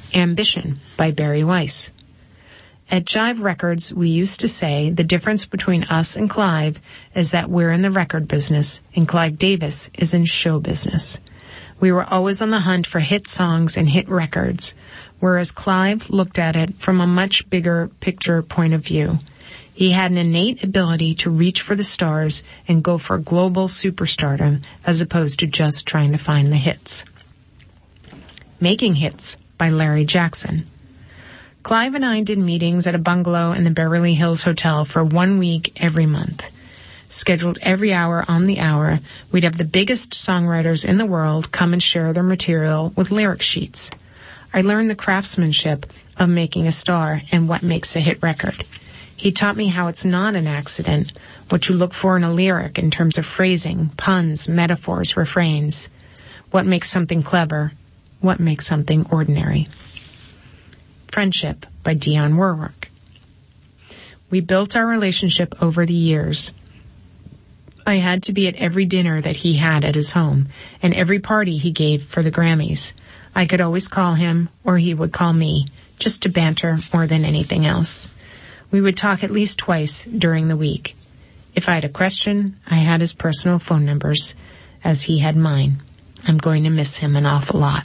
Ambition by Barry Weiss. At Jive Records, we used to say the difference between us and Clive is that we're in the record business and Clive Davis is in show business. We were always on the hunt for hit songs and hit records, whereas Clive looked at it from a much bigger picture point of view. He had an innate ability to reach for the stars and go for global superstardom as opposed to just trying to find the hits. Making Hits by Larry Jackson. Clive and I did meetings at a bungalow in the Beverly Hills Hotel for 1 week every month. Scheduled every hour on the hour, we'd have the biggest songwriters in the world come and share their material with lyric sheets. I learned the craftsmanship of making a star and what makes a hit record. He taught me how it's not an accident, what you look for in a lyric in terms of phrasing, puns, metaphors, refrains, what makes something clever, what makes something ordinary. Friendship by Dionne Warwick. We built our relationship over the years. I had to be at every dinner that he had at his home and every party he gave for the Grammys. I could always call him or he would call me, just to banter more than anything else. We would talk at least twice during the week. If I had a question, I had his personal phone numbers, as he had mine. I'm going to miss him an awful lot.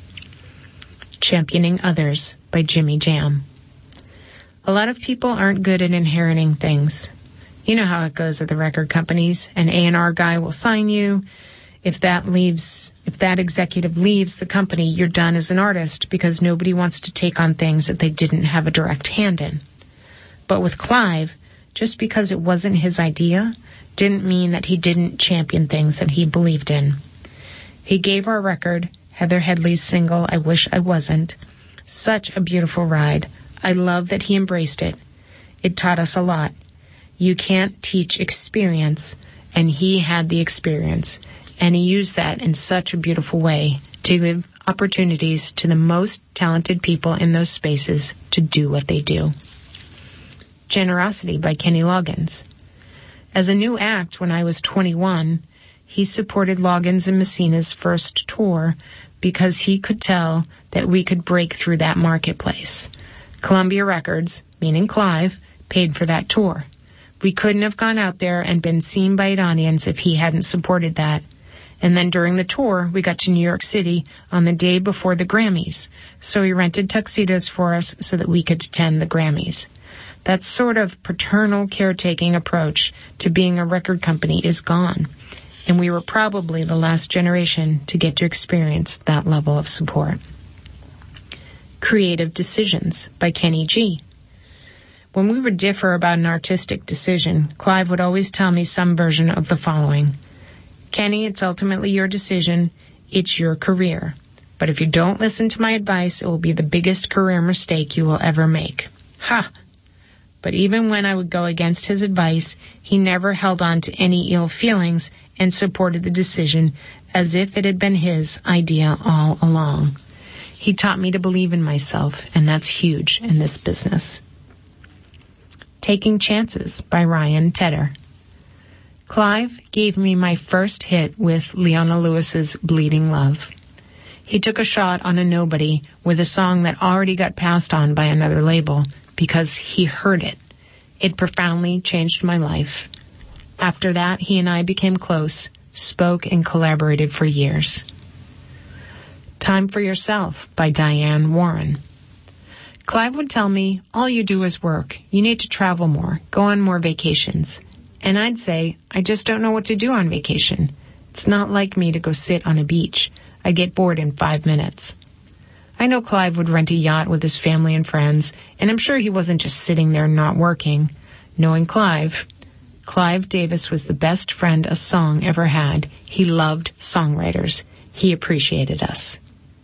Championing Others by Jimmy Jam. A lot of people aren't good at inheriting things. You know how it goes at the record companies. An A&R guy will sign you. If that executive leaves the company, you're done as an artist because nobody wants to take on things that they didn't have a direct hand in. But with Clive, just because it wasn't his idea didn't mean that he didn't champion things that he believed in. He gave our record, Heather Headley's single, I Wish I Wasn't, such a beautiful ride. I love that he embraced it. It taught us a lot. You can't teach experience, and he had the experience, and he used that in such a beautiful way to give opportunities to the most talented people in those spaces to do what they do. Generosity by Kenny Loggins. As a new act when I was 21, he supported Loggins and Messina's first tour because he could tell that we could break through that marketplace. Columbia Records, meaning Clive, paid for that tour. We couldn't have gone out there and been seen by an audience if he hadn't supported that. And then during the tour, we got to New York City on the day before the Grammys, so he rented tuxedos for us so that we could attend the Grammys. That sort of paternal caretaking approach to being a record company is gone, and we were probably the last generation to get to experience that level of support. Creative Decisions by Kenny G. When we would differ about an artistic decision, Clive would always tell me some version of the following. Kenny, it's ultimately your decision. It's your career. But if you don't listen to my advice, it will be the biggest career mistake you will ever make. Ha! But even when I would go against his advice, he never held on to any ill feelings and supported the decision as if it had been his idea all along. He taught me to believe in myself, and that's huge in this business. Taking Chances by Ryan Tedder. Clive gave me my first hit with Leona Lewis's Bleeding Love. He took a shot on a nobody with a song that already got passed on by another label because he heard it. It profoundly changed my life. After that, he and I became close, spoke and collaborated for years. Time for Yourself by Diane Warren. Clive would tell me, all you do is work. You need to travel more, go on more vacations. And I'd say, I just don't know what to do on vacation. It's not like me to go sit on a beach. I get bored in 5 minutes. I know Clive would rent a yacht with his family and friends, and I'm sure he wasn't just sitting there not working. Knowing Clive Davis was the best friend a song ever had. He loved songwriters. He appreciated us.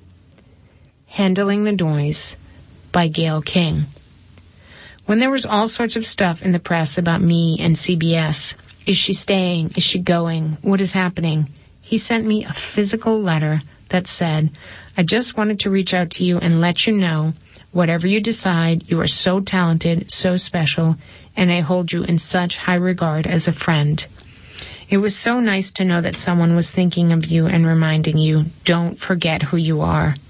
Handling the Noise by Gayle King. When there was all sorts of stuff in the press about me and CBS, is she staying? Is she going? What is happening? He sent me a physical letter that said, I just wanted to reach out to you and let you know, whatever you decide, you are so talented, so special, and I hold you in such high regard as a friend. It was so nice to know that someone was thinking of you and reminding you, don't forget who you are.